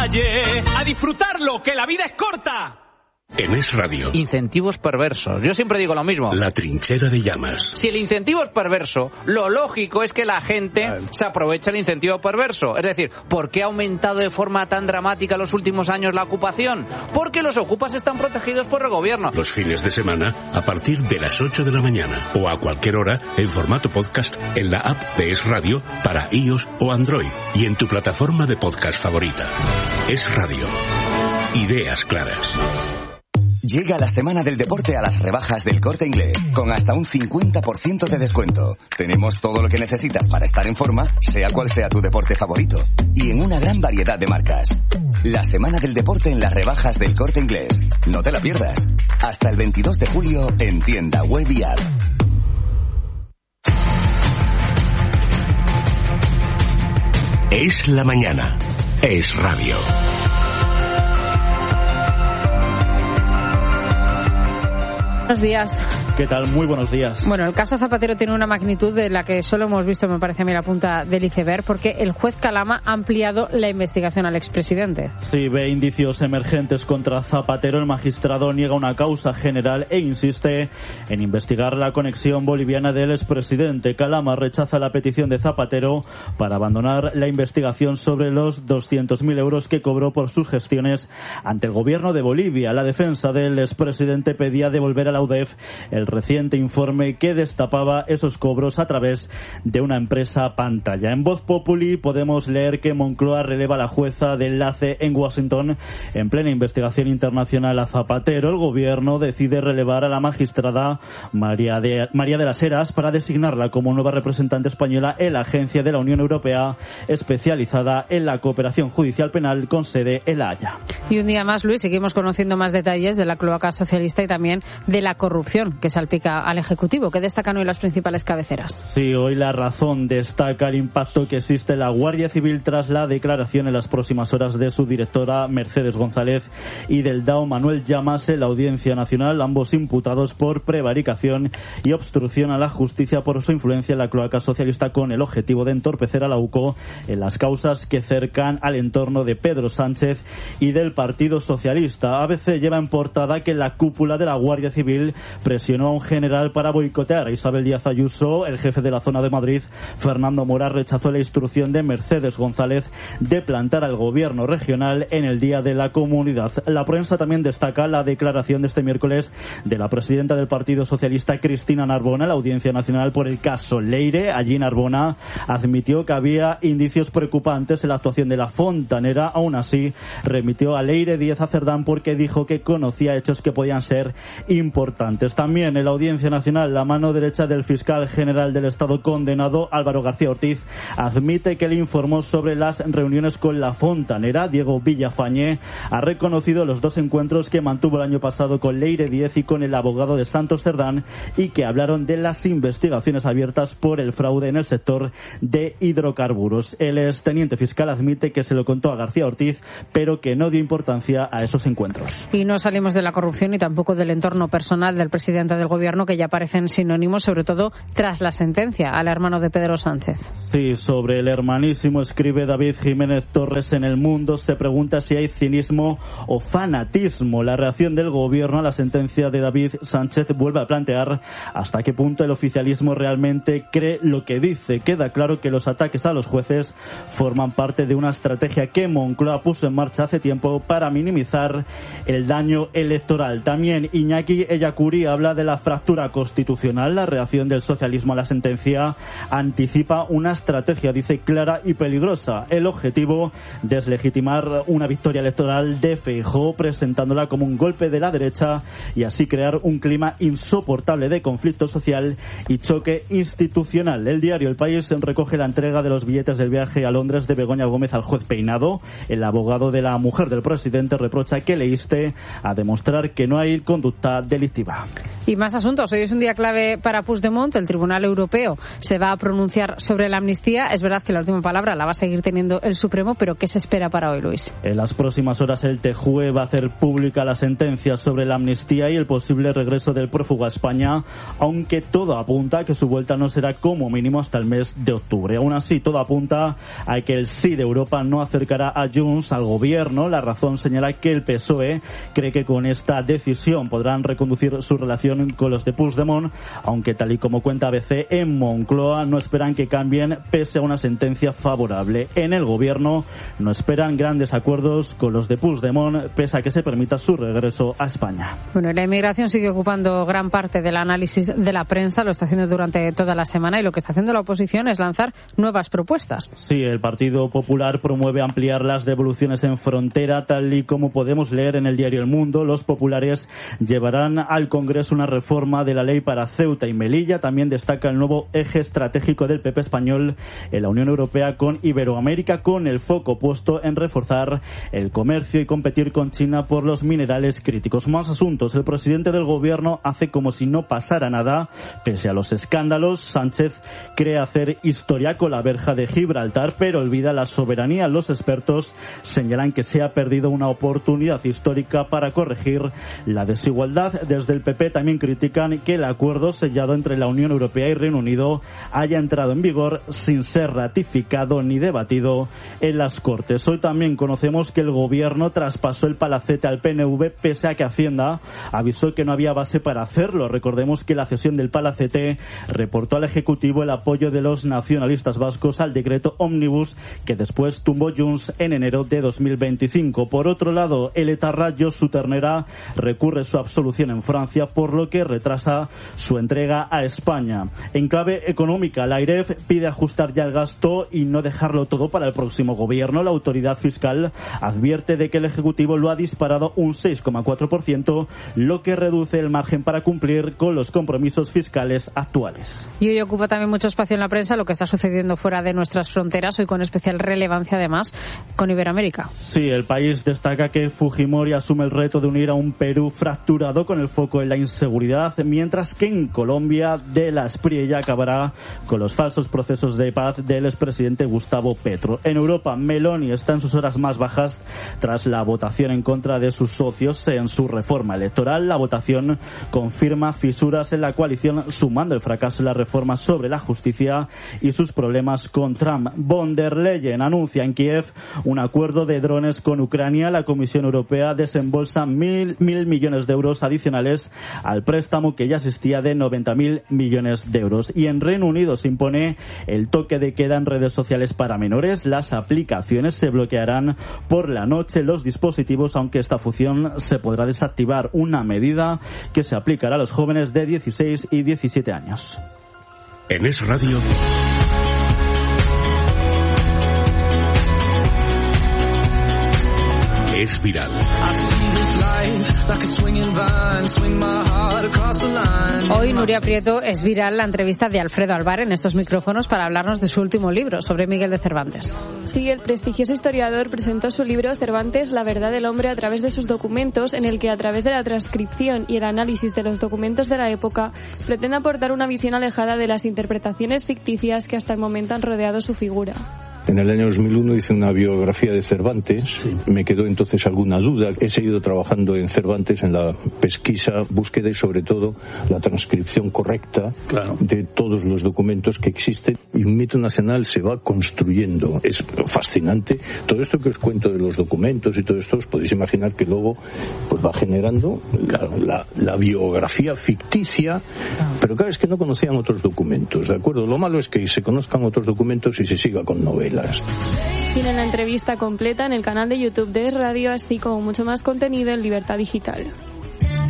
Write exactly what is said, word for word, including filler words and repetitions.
calle, a disfrutarlo, que la vida es corta. En Es Radio. Incentivos perversos. Yo siempre digo lo mismo. La trinchera de llamas. Si el incentivo es perverso, lo lógico es que la gente se aproveche el incentivo perverso. Es decir, ¿por qué ha aumentado de forma tan dramática en los últimos años la ocupación? Porque los ocupas están protegidos por el gobierno. Los fines de semana, a partir de las ocho de la mañana o a cualquier hora, en formato podcast, en la app de Es Radio para iOS o Android y en tu plataforma de podcast favorita. Es Radio. Ideas claras. Llega la semana del deporte a las rebajas del Corte Inglés, con hasta un cincuenta por ciento de descuento. Tenemos todo lo que necesitas para estar en forma, sea cual sea tu deporte favorito. Y en una gran variedad de marcas. La semana del deporte en las rebajas del Corte Inglés. No te la pierdas. Hasta el veintidós de julio en tienda web y app. Es la mañana. Es Radio. Buenos días. ¿Qué tal? Muy buenos días. Bueno, el caso Zapatero tiene una magnitud de la que solo hemos visto, me parece a mí, la punta del iceberg, porque el juez Calama ha ampliado la investigación al expresidente. Sí, ve indicios emergentes contra Zapatero. El magistrado niega una causa general e insiste en investigar la conexión boliviana del expresidente. Calama rechaza la petición de Zapatero para abandonar la investigación sobre los doscientos mil euros que cobró por sus gestiones ante el gobierno de Bolivia. La defensa del expresidente pedía devolver a la U D E F el reciente informe que destapaba esos cobros a través de una empresa pantalla. En Voz Populi podemos leer que Moncloa releva a la jueza de enlace en Washington en plena investigación internacional a Zapatero. El gobierno decide relevar a la magistrada María de, María de las Heras para designarla como nueva representante española en la Agencia de la Unión Europea especializada en la cooperación judicial penal con sede en La Haya. Y un día más, Luis, seguimos conociendo más detalles de la cloaca socialista y también de la corrupción que salpica al Ejecutivo. ¿Qué destacan hoy las principales cabeceras? Sí, hoy La Razón destaca el impacto que existe en la Guardia Civil tras la declaración en las próximas horas de su directora Mercedes González y del D A O Manuel Llamas en la Audiencia Nacional, ambos imputados por prevaricación y obstrucción a la justicia por su influencia en la cloaca socialista con el objetivo de entorpecer a la U C O en las causas que cercan al entorno de Pedro Sánchez y del Partido Socialista. A B C lleva en portada que la cúpula de la Guardia Civil presionó a un general para boicotear a Isabel Díaz Ayuso. El jefe de la zona de Madrid, Fernando Mora, rechazó la instrucción de Mercedes González de plantar al gobierno regional en el Día de la Comunidad. La prensa también destaca la declaración de este miércoles de la presidenta del Partido Socialista, Cristina Narbona, en la Audiencia Nacional por el caso Leire. Allí Narbona admitió que había indicios preocupantes en la actuación de la fontanera. Aún así, remitió a Leire Díaz a Cerdán porque dijo que conocía hechos que podían ser importantes. También en la Audiencia Nacional, la mano derecha del fiscal general del Estado condenado, Álvaro García Ortiz, admite que le informó sobre las reuniones con la fontanera. Diego Villafañé ha reconocido los dos encuentros que mantuvo el año pasado con Leire Díez y con el abogado de Santos Cerdán y que hablaron de las investigaciones abiertas por el fraude en el sector de hidrocarburos. El exteniente fiscal admite que se lo contó a García Ortiz, pero que no dio importancia a esos encuentros. Y no salimos de la corrupción y tampoco del entorno personal del presidente del gobierno, que ya parecen sinónimos, sobre todo tras la sentencia al hermano de Pedro Sánchez. Sí, sobre el hermanísimo escribe David Jiménez Torres en El Mundo. Se pregunta si hay cinismo o fanatismo. La reacción del gobierno a la sentencia de David Sánchez vuelve a plantear hasta qué punto el oficialismo realmente cree lo que dice. Queda claro que los ataques a los jueces forman parte de una estrategia que Moncloa puso en marcha hace tiempo para minimizar el daño electoral. También Iñaki Ellacurí habla de la fractura constitucional. La reacción del socialismo a la sentencia anticipa una estrategia, dice, clara y peligrosa. El objetivo, deslegitimar una victoria electoral de Feijóo, presentándola como un golpe de la derecha y así crear un clima insoportable de conflicto social y choque institucional. El diario El País recoge la entrega de los billetes del viaje a Londres de Begoña Gómez al juez Peinado. El abogado de la mujer del presidente reprocha que le inste a demostrar que no hay conducta delictiva. Y Y más asuntos. Hoy es un día clave para Puigdemont. El Tribunal Europeo se va a pronunciar sobre la amnistía. Es verdad que la última palabra la va a seguir teniendo el Supremo, pero ¿qué se espera para hoy, Luis? En las próximas horas el T J U E va a hacer pública la sentencia sobre la amnistía y el posible regreso del prófugo a España, aunque todo apunta a que su vuelta no será como mínimo hasta el mes de octubre. Aún así, todo apunta a que el sí de Europa no acercará a Junts al gobierno. La razón señala que el P S O E cree que con esta decisión podrán reconducir su relación con los de Puigdemont, aunque tal y como cuenta A B C, en Moncloa no esperan que cambien pese a una sentencia favorable. En el gobierno no esperan grandes acuerdos con los de Puigdemont pese a que se permita su regreso a España. Bueno, la inmigración sigue ocupando gran parte del análisis de la prensa, lo está haciendo durante toda la semana y lo que está haciendo la oposición es lanzar nuevas propuestas. Sí, el Partido Popular promueve ampliar las devoluciones en frontera, tal y como podemos leer en el diario El Mundo. Los populares llevarán al Congreso una reforma de la ley para Ceuta y Melilla. También destaca el nuevo eje estratégico del P P español en la Unión Europea con Iberoamérica, con el foco puesto en reforzar el comercio y competir con China por los minerales críticos. Más asuntos. El presidente del gobierno hace como si no pasara nada. Pese a los escándalos, Sánchez cree hacer historia con la verja de Gibraltar, pero olvida la soberanía. Los expertos señalan que se ha perdido una oportunidad histórica para corregir la desigualdad. Desde el P P también critican que el acuerdo sellado entre la Unión Europea y Reino Unido haya entrado en vigor sin ser ratificado ni debatido en las Cortes. Hoy también conocemos que el gobierno traspasó el palacete al P N V pese a que Hacienda avisó que no había base para hacerlo. Recordemos que la cesión del palacete reportó al Ejecutivo el apoyo de los nacionalistas vascos al decreto Ómnibus que después tumbó Junts en enero de dos mil veinticinco. Por otro lado, el etarra Josu Ternera recurre su absolución en Francia, por lo que retrasa su entrega a España. En clave económica, la AIREF pide ajustar ya el gasto y no dejarlo todo para el próximo gobierno. La autoridad fiscal advierte de que el Ejecutivo lo ha disparado un seis coma cuatro por ciento, lo que reduce el margen para cumplir con los compromisos fiscales actuales. Y hoy ocupa también mucho espacio en la prensa lo que está sucediendo fuera de nuestras fronteras, hoy con especial relevancia además con Iberoamérica. Sí, el país destaca que Fujimori asume el reto de unir a un Perú fracturado con el foco en la inseguridad, mientras que en Colombia de la Espriella acabará con los falsos procesos de paz del expresidente Gustavo Petro. En Europa, Meloni está en sus horas más bajas tras la votación en contra de sus socios en su reforma electoral. La votación confirma fisuras en la coalición, sumando el fracaso en la reforma sobre la justicia y sus problemas con Trump. Von der Leyen anuncia en Kiev un acuerdo de drones con Ucrania. La Comisión Europea desembolsa mil, mil millones de euros adicionales al préstamo que ya existía de noventa mil millones de euros. Y en Reino Unido se impone el toque de queda en redes sociales para menores. Las aplicaciones se bloquearán por la noche los dispositivos, aunque esta función se podrá desactivar, una medida que se aplicará a los jóvenes de dieciséis y diecisiete años. En Es Radio. Es viral. Hoy Nuria Prieto es viral la entrevista de Alfredo Alvar en estos micrófonos para hablarnos de su último libro sobre Miguel de Cervantes. Sí, el prestigioso historiador presentó su libro Cervantes, la verdad del hombre a través de sus documentos, en el que a través de la transcripción y el análisis de los documentos de la época pretende aportar una visión alejada de las interpretaciones ficticias que hasta el momento han rodeado su figura. En el año dos mil uno hice una biografía de Cervantes, sí. Me quedó entonces alguna duda. He seguido trabajando en Cervantes, en la pesquisa, búsqueda y sobre todo la transcripción correcta claro. de todos los documentos que existen. Y un mito nacional se va construyendo. Es fascinante. Todo esto que os cuento de los documentos y todo esto, os podéis imaginar que luego pues va generando claro, la, la biografía ficticia, pero claro, es que no conocían otros documentos, ¿de acuerdo? Lo malo es que se conozcan otros documentos y se siga con novelas. Tienen la entrevista completa en el canal de YouTube de Es Radio, así como mucho más contenido en Libertad Digital.